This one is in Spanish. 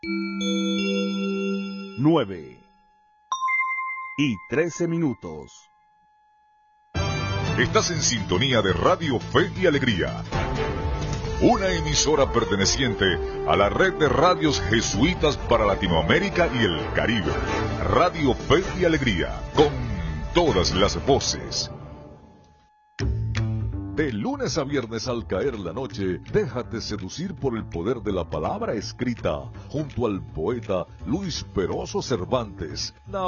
9:13. Estás en sintonía de Radio Fe y Alegría, una emisora perteneciente a la red de radios jesuitas para Latinoamérica y el Caribe. Radio Fe y Alegría, con todas las voces. De lunes a viernes al caer la noche, déjate seducir por el poder de la palabra escrita, junto al poeta Luis Peroso Cervantes.